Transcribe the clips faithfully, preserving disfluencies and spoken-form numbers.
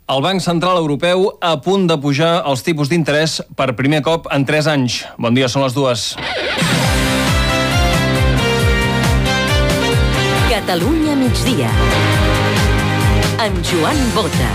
El Banc Central Europeu a punt de pujar els tipus d'interès per primer cop en tres anys. Bon dia, són les dues. Catalunya migdia. Amb Joan Bota.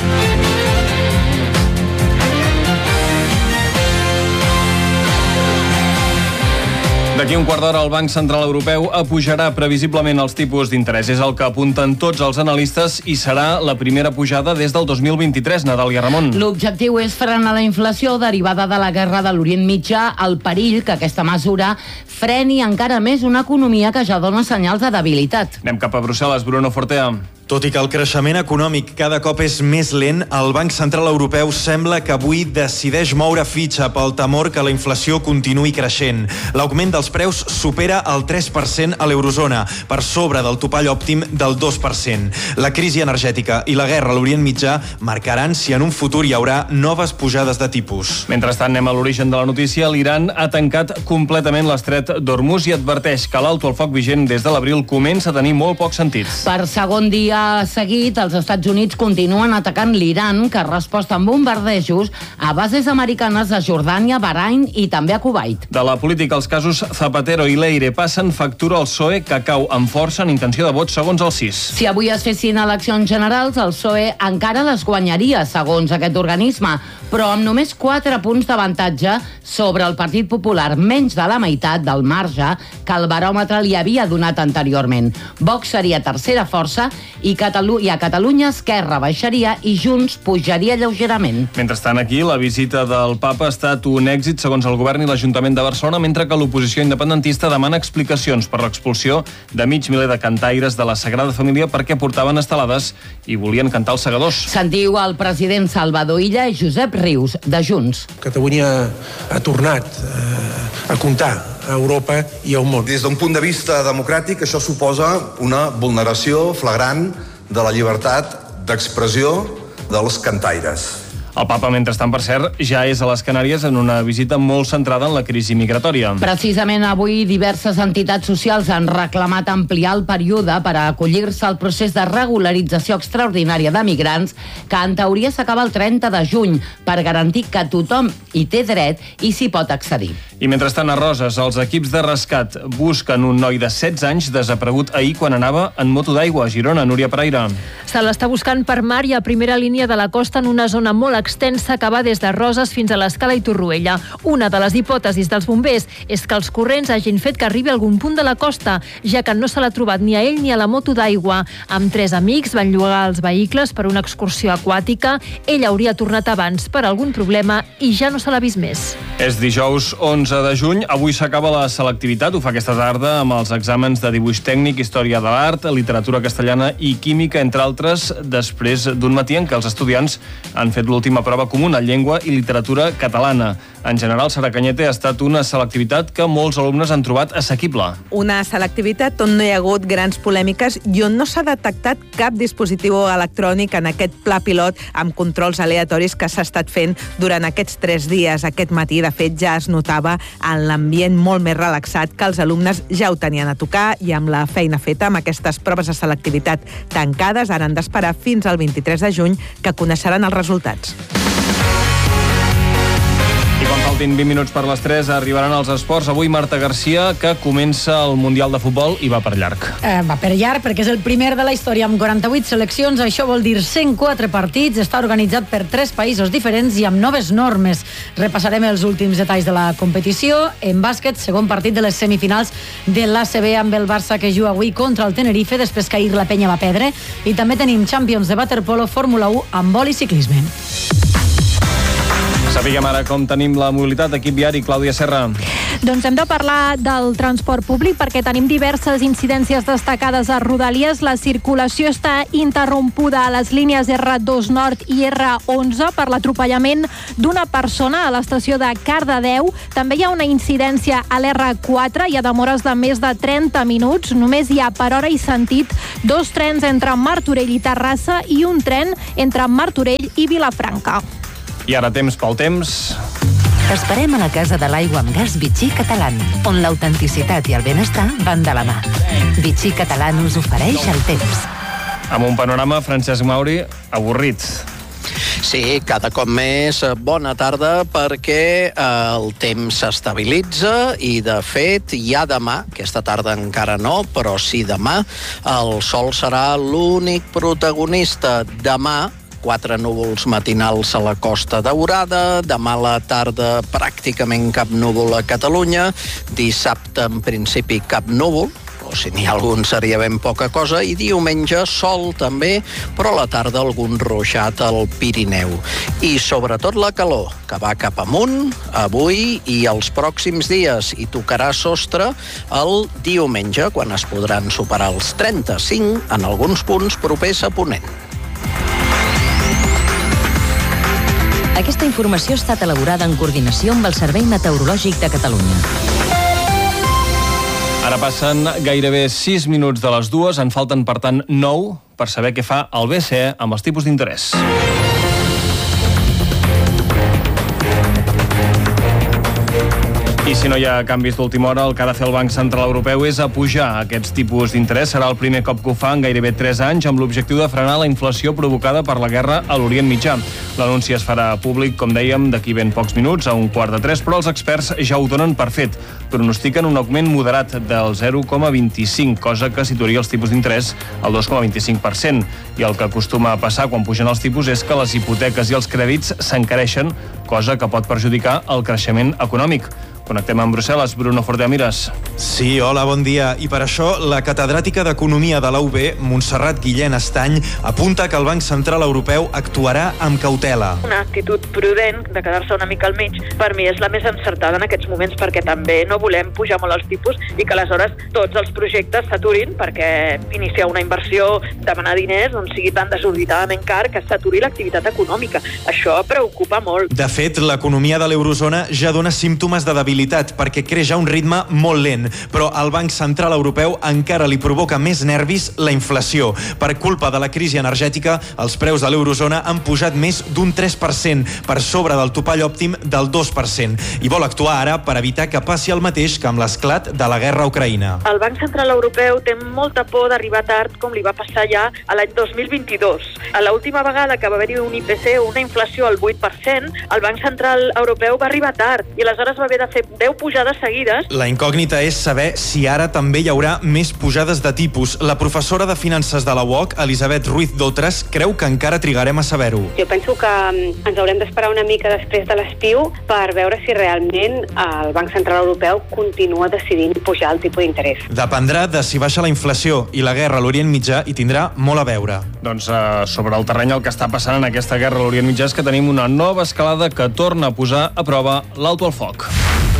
D'aquí un quart d'hora el Banc Central Europeu apujarà previsiblement els tipus d'interès. És el que apunten tots els analistes i serà la primera pujada des del dos mil vint-i-tres, Nadàlia Ramon. L'objectiu és frenar la inflació derivada de la guerra de l'Orient Mitjà, el perill que aquesta mesura freni encara més una economia que ja dona senyals de debilitat. Anem cap a Brussel·les, Bruno Fortea. Tot i que el creixement econòmic cada cop és més lent, el Banc Central Europeu sembla que avui decideix moure fitxa pel temor que la inflació continuï creixent. L'augment dels preus supera el tres per cent a l'eurozona, per sobre del topall òptim del dos per cent. La crisi energètica i la guerra a l'Orient Mitjà marcaran si en un futur hi haurà noves pujades de tipus. Mentrestant, anem a l'origen de la notícia. L'Iran ha tancat completament l'estret d'Hormuz i adverteix que l'alto al foc vigent des de l'abril comença a tenir molt pocs sentits. Per segon dia seguit, els Estats Units continuen atacant l'Iran, que ha respost amb bombardejos a bases americanes a Jordània, Bahrain i també a Kuwait. De la política, els casos Zapatero i Leire passen factura al P S O E, que cau amb força en intenció de vot segons el C I S. Si avui es fessin eleccions generals, el P S O E encara les guanyaria, segons aquest organisme, però amb només quatre punts d'avantatge sobre el Partit Popular, menys de la meitat del marge que el baròmetre li havia donat anteriorment. Vox seria tercera força i, Catalu i a Catalunya Esquerra baixaria i Junts pujaria lleugerament. Mentrestant, aquí, la visita del Papa ha estat un èxit segons el govern i l'Ajuntament de Barcelona, mentre que l'oposició independentista demana explicacions per l'expulsió de mig miler de cantaires de la Sagrada Família perquè portaven estelades i volien cantar els segadors. Sentiu el president Salvador Illa i Josep Rius, de Junts. Catalunya ha tornat eh, a comptar a Europa i al món. Des d'un punt de vista democràtic, això suposa una vulneració flagrant de la llibertat d'expressió dels cantaires. El Papa, mentrestant, per cert, ja és a les Canàries en una visita molt centrada en la crisi migratòria. Precisament avui diverses entitats socials han reclamat ampliar el període per a acollir-se al procés de regularització extraordinària de migrants, que en teoria s'acaba el trenta de juny, per garantir que tothom hi té dret i s'hi pot accedir. I mentrestant, a Roses, els equips de rescat busquen un noi de setze anys desaparegut ahir quan anava en moto d'aigua a Girona. Núria Pereira. Se l'està buscant per mar i a primera línia de la costa en una zona molt extensa que va des de Roses fins a l'Escala i Torroella. Una de les hipòtesis dels bombers és que els corrents hagin fet que arribi a algun punt de la costa, ja que no se l'ha trobat ni a ell ni a la moto d'aigua. Amb tres amics van llogar els vehicles per una excursió aquàtica. Ell hauria tornat abans per algun problema i ja no se l'ha vist més. És dijous onze de juny. Avui s'acaba la selectivitat. Ho fa aquesta tarda amb els exàmens de dibuix tècnic, història de l'art, literatura castellana i química, entre altres, després d'un matí en què els estudiants han fet l'última prova comuna, llengua i literatura catalana. En general, Sara Cañete, ha estat una selectivitat que molts alumnes han trobat assequible. Una selectivitat on no hi ha hagut grans polèmiques i on no s'ha detectat cap dispositiu electrònic en aquest pla pilot amb controls aleatoris que s'ha estat fent durant aquests tres dies. Aquest matí, de fet, ja es notava en l'ambient molt més relaxat, que els alumnes ja ho tenien a tocar i amb la feina feta amb aquestes proves de selectivitat tancades, ara han d'esperar fins al vint-i-tres de juny que coneixeran els resultats. I quan faltin vint minuts per les tres arribaran els esports. Avui Marta Garcia, que comença el Mundial de Futbol i va per llarg. Eh, va per llarg perquè és el primer de la història amb quaranta-vuit seleccions. Això vol dir cent quatre partits. Està organitzat per tres països diferents i amb noves normes. Repassarem els últims detalls de la competició. En bàsquet, segon partit de les semifinals de l'A C B amb el Barça, que juga avui contra el Tenerife després que ahir la Penya va perdre. I també tenim Champions de waterpolo, Fórmula u, handbol i ciclisme. Sapiguem ara com tenim la mobilitat. Equip viari, Clàudia Serra. Doncs hem de parlar del transport públic perquè tenim diverses incidències destacades a Rodalies. La circulació està interrompuda a les línies erre dos Nord i erre onze per l'atropellament d'una persona a l'estació de Cardedeu. També hi ha una incidència a l'erre quatre. Hi ha demores de més de trenta minuts. Només hi ha per hora i sentit dos trens entre Martorell i Terrassa i un tren entre Martorell i Vilafranca. I ara temps pel temps. T'esperem a la Casa de l'Aigua amb Gas Vichy Catalán, on l'autenticitat i el benestar van de la mà. Vichy Catalán us ofereix el temps. Amb un panorama, Francesc Mauri, avorrit. Sí, cada cop més bona tarda perquè el temps s'estabilitza i, de fet, ja demà, aquesta tarda encara no, però sí demà, el sol serà l'únic protagonista. Demà, quatre núvols matinals a la Costa Daurada, demà a la tarda pràcticament cap núvol a Catalunya, dissabte en principi cap núvol, o si n'hi ha algun seria ben poca cosa, i diumenge sol també, però a la tarda algun ruixat al Pirineu. I sobretot la calor, que va cap amunt avui i els pròxims dies, i tocarà sostre el diumenge, quan es podran superar els trenta-cinc en alguns punts propers a Ponent. Aquesta informació ha estat elaborada en coordinació amb el Servei Meteorològic de Catalunya. Ara passen gairebé sis minuts de les dues, en falten, per tant, nou per saber què fa el B C E amb els tipus d'interès. I si no hi ha canvis d'última hora, el que ha de fer el Banc Central Europeu és apujar aquests tipus d'interès. Serà el primer cop que ho fa en gairebé tres anys, amb l'objectiu de frenar la inflació provocada per la guerra a l'Orient Mitjà. L'anunci es farà públic, com dèiem, d'aquí ben pocs minuts, a un quart de tres, però els experts ja ho donen per fet. Pronostiquen un augment moderat del zero coma vint-i-cinc, cosa que situaria els tipus d'interès al dos coma vint-i-cinc per cent. I el que acostuma a passar quan pugen els tipus és que les hipoteques i els crèdits s'encareixen, cosa que pot perjudicar el creixement econòmic. Connectem amb Brussel·les. Bruno Forteamiras. Sí, hola, bon dia. I per això, la catedràtica d'Economia de la U B, Montserrat Guillén Estany, apunta que el Banc Central Europeu actuarà amb cautela. Una actitud prudent de quedar-se una mica al mig, per mi és la més encertada en aquests moments, perquè també no volem pujar molt els tipus i que aleshores tots els projectes s'aturin, perquè iniciar una inversió, demanar diners, doncs sigui tan desorbitadament car que s'aturi l'activitat econòmica. Això preocupa molt. De fet, l'economia de l'eurozona ja dona símptomes de debilitat perquè creix a un ritme molt lent, però al Banc Central Europeu encara li provoca més nervis la inflació. Per culpa de la crisi energètica, els preus de l'eurozona han pujat més d'un tres per cent, per sobre del topall òptim del dos per cent, i vol actuar ara per evitar que passi el mateix que amb l'esclat de la guerra a Ucraïna. El Banc Central Europeu té molta por d'arribar tard, com li va passar ja a l'any dos mil vint-i-dos. A l'última vegada que va haver-hi un I P C, una inflació al vuit per cent, el Banc Central Europeu va arribar tard i aleshores va haver de fer deu pujades seguides. La incògnita és saber si ara també hi haurà més pujades de tipus. La professora de Finances de la U O C, Elisabet Ruiz Dotres, creu que encara trigarem a saber-ho. Jo penso que ens haurem d'esperar una mica després de l'estiu per veure si realment el Banc Central Europeu continua decidint pujar el tipus d'interès. Dependrà de si baixa la inflació, i la guerra a l'Orient Mitjà hi tindrà molt a veure. Doncs uh, sobre el terreny el que està passant en aquesta guerra a l'Orient Mitjà és que tenim una nova escalada que torna a posar a prova l'alto al foc.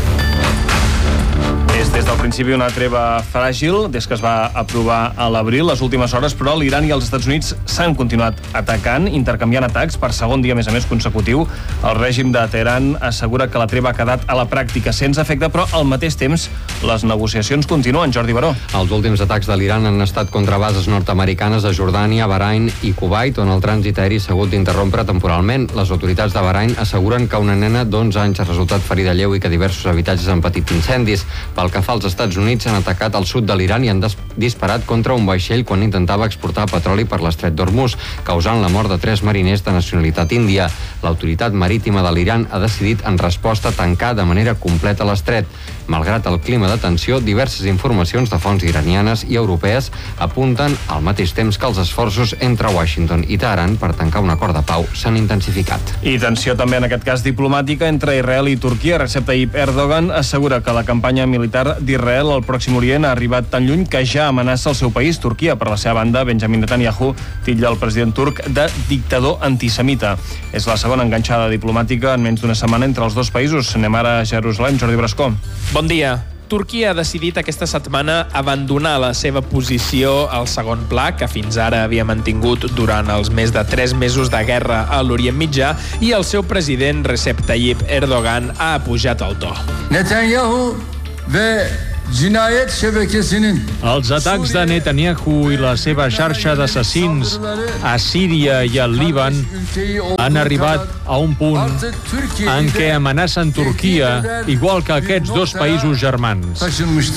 És des del principi una treva fràgil, des que es va aprovar a l'abril. Les últimes hores, però, l'Iran i els Estats Units s'han continuat atacant, intercanviant atacs per segon dia, a més a més, consecutiu. El règim de Teheran assegura que la treva ha quedat a la pràctica sense efecte, però al mateix temps les negociacions continuen. Jordi Baró. Els últims atacs de l'Iran han estat contra bases nord-americanes a Jordània, Bahrain i Kuwait, on el trànsit aeri s'ha hagut d'interrompre temporalment. Les autoritats de Bahrain asseguren que una nena d'onze anys ha resultat ferida lleu i que diversos habitatges han patit incendis. Pel que fa als Estats Units, han atacat al sud de l'Iran i han disparat contra un vaixell quan intentava exportar petroli per l'estret d'Hormuz, causant la mort de tres mariners de nacionalitat índia. L'autoritat marítima de l'Iran ha decidit en resposta tancar de manera completa l'estret. Malgrat el clima de tensió, diverses informacions de fonts iranianes i europees apunten al mateix temps que els esforços entre Washington i Teheran per tancar un acord de pau s'han intensificat. I tensió també, en aquest cas diplomàtica, entre Israel i Turquia. Recep Tayyip Erdogan assegura que la campanya militar d'Israel al Pròxim Orient ha arribat tan lluny que ja amenaça el seu país, Turquia. Per la seva banda, Benjamin Netanyahu titlla el president turc de dictador antisemita. És la segona enganxada diplomàtica en menys d'una setmana entre els dos països. Anem ara a Jerusalem. Jordi Brascó. Bon dia. Turquia ha decidit aquesta setmana abandonar la seva posició al segon pla, que fins ara havia mantingut durant els més de tres mesos de guerra a l'Orient Mitjà, i el seu president, Recep Tayyip Erdogan, ha apujat el to. Netanyahu ve cinayet şebekesinin Els atacs de Netanyahu i la seva xarxa d'assassins a Síria i al Líban han arribat a un punt en què amenacen Turquia, igual que aquests dos països germans.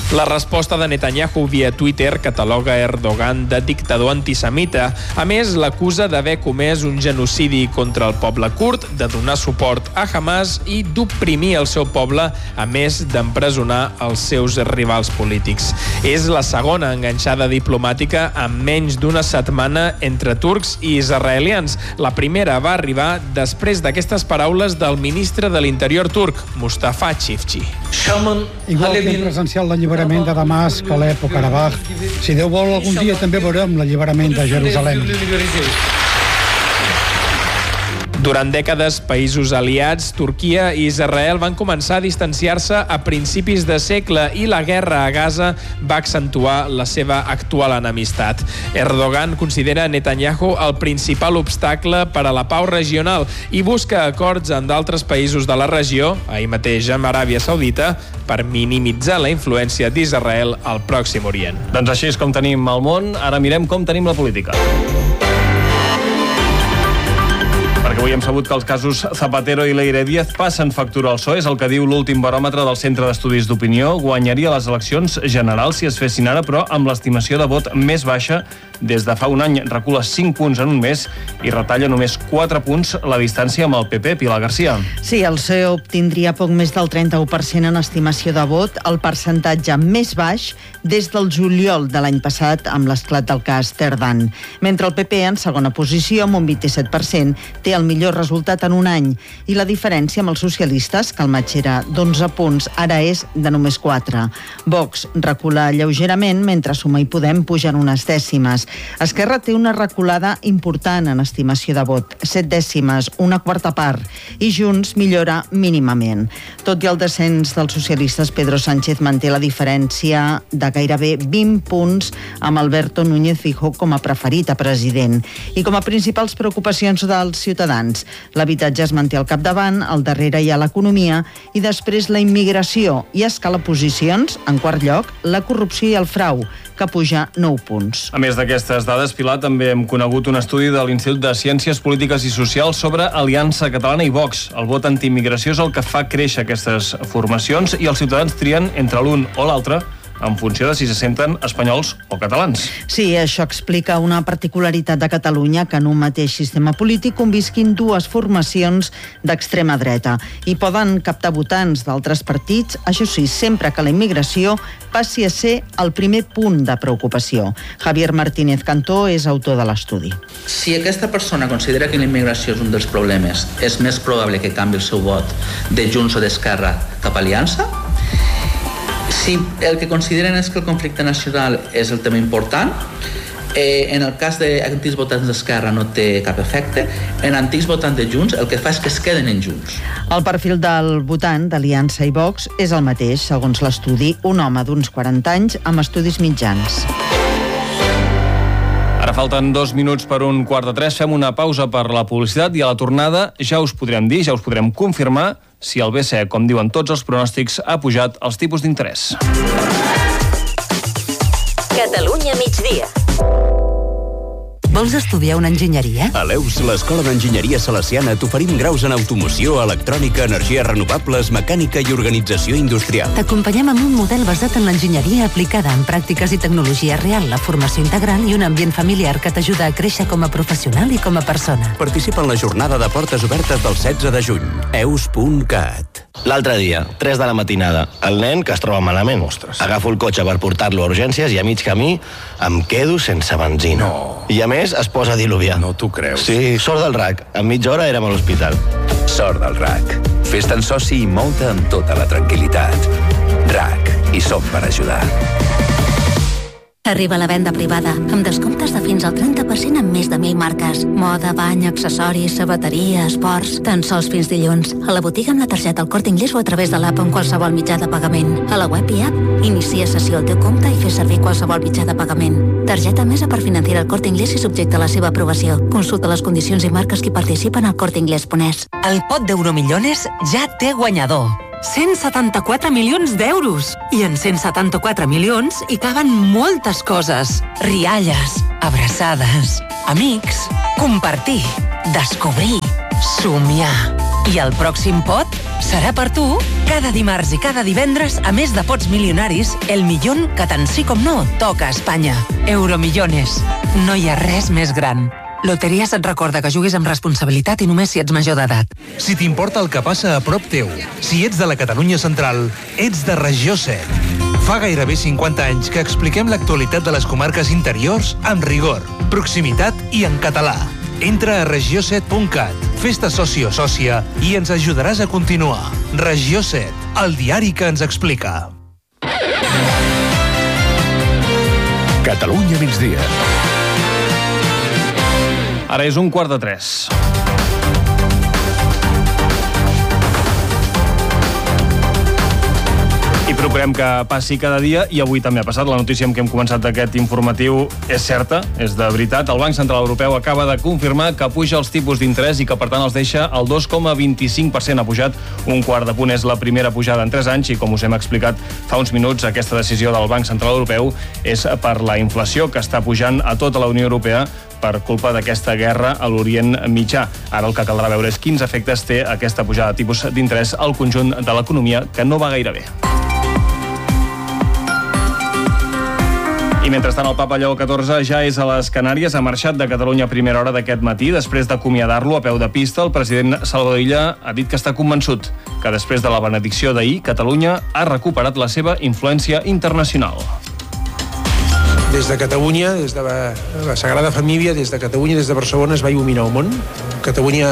La resposta de Netanyahu via Twitter cataloga Erdogan de dictador antisemita. A més, l'acusa d'haver comès un genocidi contra el poble kurd, de donar suport a Hamas i d'oprimir el seu poble, a més d'empresonar els seus rivals polítics. És la segona enganxada diplomàtica en menys d'una setmana entre turcs i israelians. La primera va arribar després d'aquestes paraules del ministre de l'Interior turc, Mustafa Chifchi. Igual que hem presenciat l'alliberament de Damasc, Alep o Karabakh, si Déu vol, algun dia també veurem l'alliberament de Jerusalem. Durant dècades, països aliats, Turquia i Israel van començar a distanciar-se a principis de segle i la guerra a Gaza va accentuar la seva actual enemistat. Erdogan considera Netanyahu el principal obstacle per a la pau regional i busca acords amb d'altres països de la regió, ahir mateix amb Aràbia Saudita, per minimitzar la influència d'Israel al Pròxim Orient. Doncs així és com tenim el món, ara mirem com tenim la política. Perquè avui hem sabut que els casos Zapatero i Leire Díaz passen factura al P S O E, és el que diu l'últim baròmetre del Centre d'Estudis d'Opinió. Guanyaria les eleccions generals si es fessin ara, però amb l'estimació de vot més baixa des de fa un any. Recula cinc punts en un mes i retalla només quatre punts la distància amb el P P. Pilar Garcia. Sí, el P S O E obtindria poc més del trenta-u per cent en estimació de vot, el percentatge més baix des del juliol de l'any passat amb l'esclat del cas Terdan. Mentre el P P, en segona posició, amb un vint-i-set per cent, té el millor resultat en un any. I la diferència amb els socialistes, que el maig era d'onze punts, ara és de només quatre. Vox recula lleugerament, mentre Suma i Podem pugen unes dècimes. Esquerra té una reculada important en estimació de vot, set dècimes, una quarta part, i Junts millora mínimament. Tot i el descens dels socialistes, Pedro Sánchez manté la diferència de gairebé vint punts amb Alberto Núñez Feijóo com a preferit a president. I com a principals preocupacions dels ciutadans, l'habitatge es manté al capdavant, al darrere hi ha l'economia i després la immigració, i a escala posicions, en quart lloc, la corrupció i el frau, que puja nou punts. A més d'aquestes dades, Pilar, també hem conegut un estudi de l'Institut de Ciències Polítiques i Socials sobre Aliança Catalana i Vox. El vot antiimmigració és el que fa créixer aquestes formacions i els ciutadans trien entre l'un o l'altre en funció de si se senten espanyols o catalans. Sí, això explica una particularitat de Catalunya, que en un mateix sistema polític convisquin dues formacions d'extrema dreta i poden captar votants d'altres partits, això sí, sempre que la immigració passi a ser el primer punt de preocupació. Javier Martínez Cantó és autor de l'estudi. Si aquesta persona considera que la immigració és un dels problemes, és més probable que canvi el seu vot de Junts o d'Esquerra cap a Aliança. Si el que consideren és que el conflicte nacional és el tema important, eh, en el cas d'antics votants d'Esquerra no té cap efecte. En antics votants de Junts el que fa és que es queden en Junts. El perfil del votant d'Aliança i Vox és el mateix, segons l'estudi, un home d'uns quaranta anys amb estudis mitjans. Ara falten dos minuts per un quart de tres. Fem una pausa per la publicitat i a la tornada ja us podrem dir, ja us podrem confirmar si el B C E, com diuen tots els pronòstics, ha pujat els tipus d'interès. Catalunya migdia. Vols estudiar una enginyeria? A l'E U S, l'Escola d'Enginyeria Salesiana, t'oferim graus en automoció, electrònica, energies renovables, mecànica i organització industrial. T'acompanyem amb un model basat en l'enginyeria aplicada en pràctiques i tecnologia real, la formació integral i un ambient familiar que t'ajuda a créixer com a professional i com a persona. Participa en la jornada de portes obertes del setze de juny. e u s punt cat. L'altre dia, tres de la matinada, el nen que es troba malament. Ostres. Agafo el cotxe per portar-lo a urgències i a mig camí em quedo sense benzina. No. I a més es posa a diluviar. No t'ho creus. Sí, sort del R A C. En mitja hora érem a l'hospital. Sort del R A C. Fes-te'n soci i mou-te amb tota la tranquil·litat. R A C. I som per ajudar. Arriba la venda privada, amb descomptes de fins al trenta per cent en més de mil marques. Moda, bany, accessoris, sabateria, esports... Tan sols fins dilluns. A la botiga amb la targeta El Corte Inglés o a través de l'app en qualsevol mitjà de pagament. A la web i app, inicia sessió al teu compte i fes servir qualsevol mitjà de pagament. Targeta Mesa per Financiera El Corte Inglés i subjecta a la seva aprovació. Consulta les condicions i marques que participen al corte inglés punt es. El pot d'Euromillones ja té guanyador. cent setanta-quatre milions d'euros. I en cent setanta-quatre milions hi caben moltes coses. Rialles, abraçades, amics, compartir, descobrir, somiar. I el pròxim pot serà per tu. Cada dimarts i cada divendres, a més de pots milionaris, el millón que tant sí com no toca a Espanya. Euromillones. No hi ha res més gran. Loteries et recorda que juguis amb responsabilitat i només si ets major d'edat. Si t'importa el que passa a prop teu, si ets de la Catalunya central, ets de Regió set. Fa gairebé cinquanta anys que expliquem l'actualitat de les comarques interiors amb rigor, proximitat i en català. Entra a regió set punt cat, fes-te soci o sòcia i ens ajudaràs a continuar. Regió set, el diari que ens explica. Catalunya migdia. Ara és un quart de tres. I procurem que passi cada dia, i avui també ha passat. La notícia amb què hem començat aquest informatiu és certa, és de veritat. El Banc Central Europeu acaba de confirmar que puja els tipus d'interès i que, per tant, els deixa al dos coma vint-i-cinc per cent. Ha pujat un quart de punt. És la primera pujada en tres anys i, com us hem explicat fa uns minuts, aquesta decisió del Banc Central Europeu és per la inflació que està pujant a tota la Unió Europea per culpa d'aquesta guerra a l'Orient Mitjà. Ara el que caldrà veure és quins efectes té aquesta pujada de tipus d'interès al conjunt de l'economia, que no va gaire bé. I mentrestant, el papa Lleó catorze ja és a les Canàries, ha marxat de Catalunya a primera hora d'aquest matí. Després d'acomiadar-lo a peu de pista, el president Salvador Illa ha dit que està convençut que després de la benedicció d'ahir, Catalunya ha recuperat la seva influència internacional. Des de Catalunya, des de la, la Sagrada Família, des de Catalunya, des de Barcelona, es va il·luminar el món. Catalunya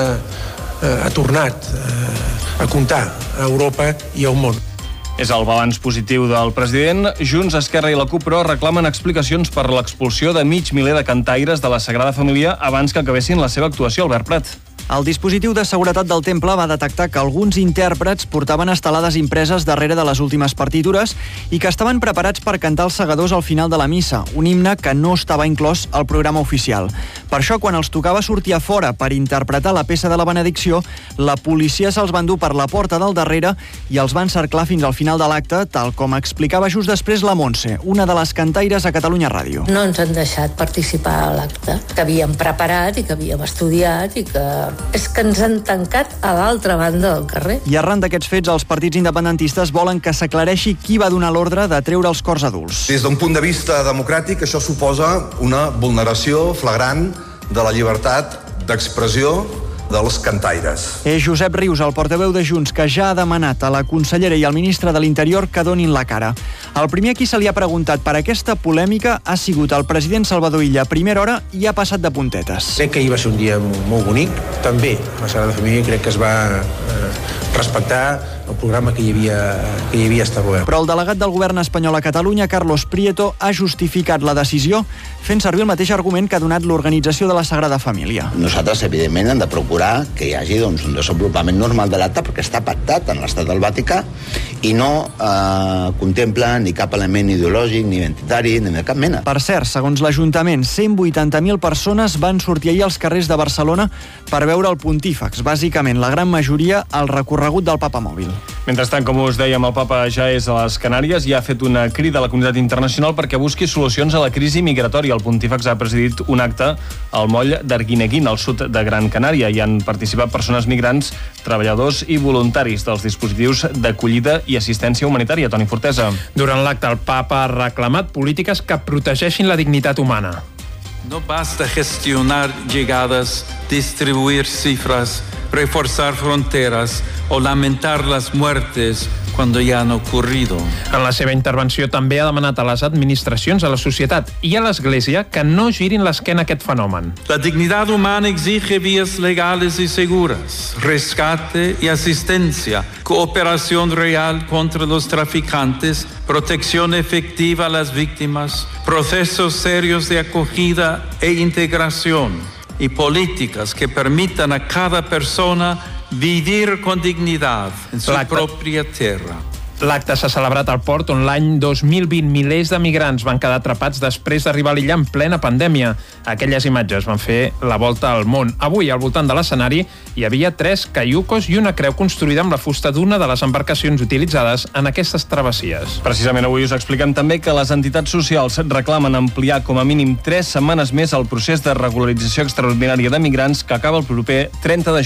eh, ha tornat eh, a comptar a Europa i al món. És el balanç positiu del president. Junts, Esquerra i la CUP, però, reclamen explicacions per l'expulsió de mig miler de cantaires de la Sagrada Família abans que acabessin la seva actuació. Albert Prat. El dispositiu de seguretat del temple va detectar que alguns intèrprets portaven estelades impreses darrere de les últimes partitures i que estaven preparats per cantar els segadors al final de la missa, un himne que no estava inclòs al programa oficial. Per això, quan els tocava sortir a fora per interpretar la peça de la benedicció, la policia se'ls va endur per la porta del darrere i els van cerclar fins al final de l'acte, tal com explicava just després la Montse, una de les cantaires a Catalunya Ràdio. No ens han deixat participar a l'acte que havíem preparat i que havíem estudiat i que és que ens han tancat a l'altra banda del carrer. I arran d'aquests fets, els partits independentistes volen que s'aclareixi qui va donar l'ordre de treure els cors adults. Des d'un punt de vista democràtic, això suposa una vulneració flagrant de la llibertat d'expressió dels cantaires. És Josep Rius, el portaveu de Junts, que ja ha demanat a la consellera i al ministre de l'Interior que donin la cara. El primer a qui se li ha preguntat per aquesta polèmica ha sigut el president Salvador Illa a primera hora i ha passat de puntetes. Crec que ahir va ser un dia molt bonic. També la Sagrada Família crec que es va eh, respectar el programa que hi havia, que hi havia establert. Però el delegat del govern espanyol a Catalunya, Carlos Prieto, ha justificat la decisió fent servir el mateix argument que ha donat l'organització de la Sagrada Família. Nosaltres, evidentment, hem de procurar que hi hagi doncs, un desenvolupament normal de l'acte perquè està pactat en l'estat del Vaticà i no eh, contempla ni cap element ideològic, ni identitari, ni de cap mena. Per cert, segons l'Ajuntament, cent vuitanta mil persones van sortir ahir als carrers de Barcelona per veure el pontífex. Bàsicament, la gran majoria al recorregut del Papa Mòbil. Mentrestant, com us dèiem, el papa ja és a les Canàries i ha fet una crida a la comunitat internacional perquè busqui solucions a la crisi migratòria. El pontífex ha presidit un acte al moll d'Arguineguín, al sud de Gran Canària. Hi han participat persones migrants, treballadors i voluntaris dels dispositius d'acollida i assistència humanitària. Toni Fortesa. Durant l'acte, el papa ha reclamat polítiques que protegeixin la dignitat humana. No basta gestionar llegadas, distribuir cifras, reforzar fronteras o lamentar las muertes cuando ya han ocurrido. En la seva intervenció també ha demanat a les administracions, a la societat i a l'Església que no girin l'esquena a aquest fenomen. La dignidad humana exige vías legales y seguras, rescate y asistencia, cooperación real contra los traficantes, protección efectiva a las víctimas, procesos serios de acogida e integración y políticas que permitan a cada persona vivir con dignidad en su propia tierra. L'acte s'ha celebrat al port on l'any dos mil vint milers de migrants van quedar atrapats després d'arribar a l'illa en plena pandèmia. Aquelles imatges van fer la volta al món. Avui, al voltant de l'escenari, hi havia tres caiucos i una creu construïda amb la fusta d'una de les embarcacions utilitzades en aquestes travessies. Precisament avui us expliquem també que les entitats socials reclamen ampliar com a mínim tres setmanes més el procés de regularització extraordinària de migrants que acaba el proper trenta de juny.